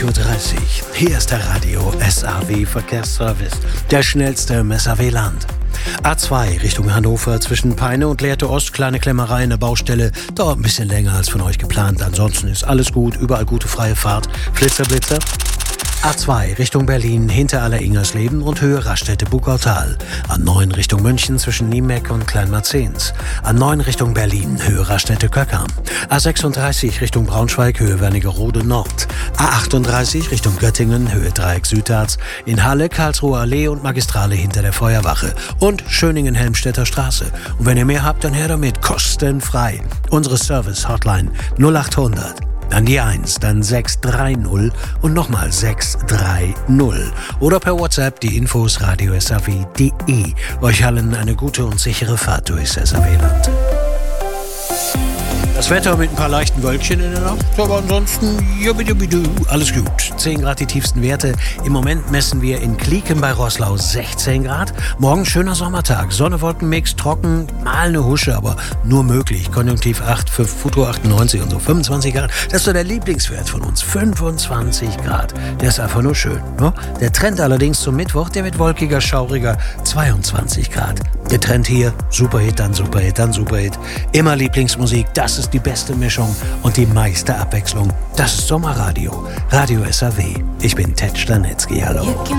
20.30 Uhr. Hier ist der Radio SAW Verkehrsservice, der schnellste im SAW-Land. A2 Richtung Hannover zwischen Peine und Lehrte Ost, kleine Klemmerei in der Baustelle, dauert ein bisschen länger als von euch geplant. Ansonsten ist alles gut, überall gute freie Fahrt. Flitzer. A2 Richtung Berlin hinter Aller-Ingersleben und Höhe Raststätte-Bugautal. A9 Richtung München zwischen Niemeck und Kleinmarzens. A9 Richtung Berlin Höhe Raststätte-Köckern. A36 Richtung Braunschweig Höhe Wernigerode Nord. A38 Richtung Göttingen Höhe Dreieck Südharz. In Halle Karlsruher Allee und Magistrale hinter der Feuerwache. Und Schöningen-Helmstedter Straße. Und wenn ihr mehr habt, dann her damit, kostenfrei. Unsere Service-Hotline 0800. Dann die 1, dann 630 und nochmal 630. Oder per WhatsApp die Infos radiosaw.de. Euch allen eine gute und sichere Fahrt durchs SAW-Land. Das Wetter mit ein paar leichten Wölkchen in der Nacht, aber ansonsten jubidubidu, alles gut. 10 Grad die tiefsten Werte. Im Moment messen wir in Klieken bei Roßlau 16 Grad. Morgen schöner Sommertag, Sonne-Wolken-Mix, trocken, mal eine Husche, aber nur möglich. Konjunktiv 8 für Futur 98 und so 25 Grad. Das ist so der Lieblingswert von uns, 25 Grad. Der ist einfach nur schön. Ne? Der Trend allerdings zum Mittwoch, der wird wolkiger, schauriger, 22 Grad. Der Trend hier, Superhit, dann Superhit, dann Superhit. Immer Lieblingsmusik, das ist die beste Mischung und die meiste Abwechslung. Das ist Sommerradio, Radio SAW. Ich bin Ted Stanitzky, hallo.